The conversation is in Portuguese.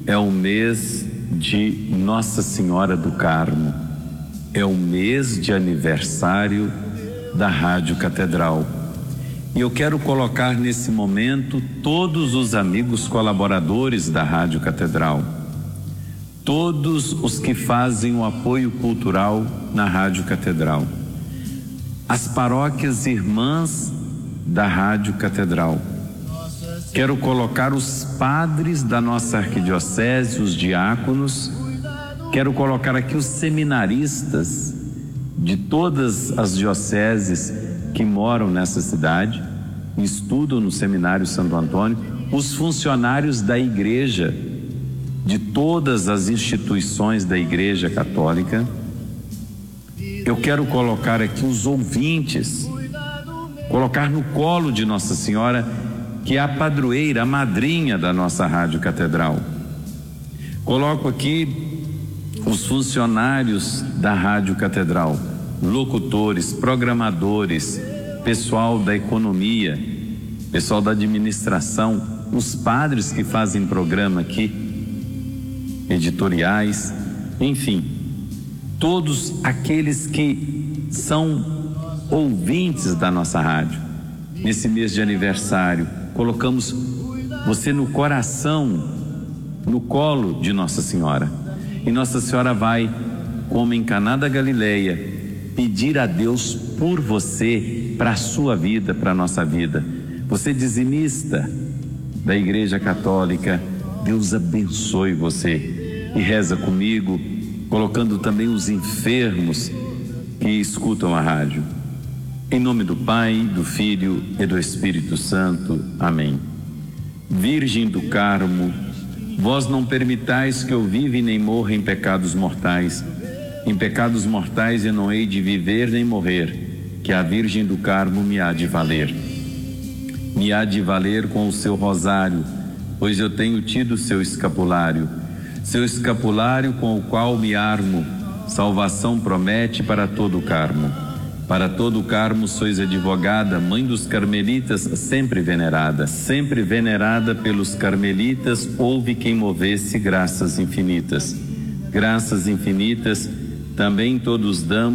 é o mês de Nossa Senhora do Carmo, é o mês de aniversário da Rádio Catedral. E eu quero colocar nesse momento todos os amigos colaboradores da Rádio Catedral, todos os que fazem o apoio cultural na Rádio Catedral, as paróquias irmãs da Rádio Catedral. Quero colocar os padres da nossa arquidiocese, os diáconos. Quero colocar aqui os seminaristas de todas as dioceses que moram nessa cidade, estudam no Seminário Santo Antônio, os funcionários da igreja, de todas as instituições da Igreja Católica. Eu quero colocar aqui os ouvintes, colocar no colo de Nossa Senhora, que é a padroeira, a madrinha da nossa Rádio Catedral. Coloco aqui os funcionários da Rádio Catedral, locutores, programadores, pessoal da economia, pessoal da administração, os padres que fazem programa aqui, editoriais, enfim, todos aqueles que são ouvintes da nossa rádio. Nesse mês de aniversário, colocamos você no coração, no colo de Nossa Senhora. E Nossa Senhora vai, como em Caná da Galileia, pedir a Deus por você, para a sua vida, para a nossa vida. Você dizimista da Igreja Católica, Deus abençoe você. E reza comigo, colocando também os enfermos que escutam a rádio. Em nome do Pai, do Filho e do Espírito Santo. Amém. Virgem do Carmo, vós não permitais que eu viva e nem morra em pecados mortais. Em pecados mortais eu não hei de viver nem morrer, que a Virgem do Carmo me há de valer. Me há de valer com o seu rosário, pois eu tenho tido seu escapulário com o qual me armo, salvação promete para todo o Carmo. Para todo o Carmo sois advogada, mãe dos carmelitas, sempre venerada pelos carmelitas, houve quem movesse graças infinitas. Graças infinitas também todos damos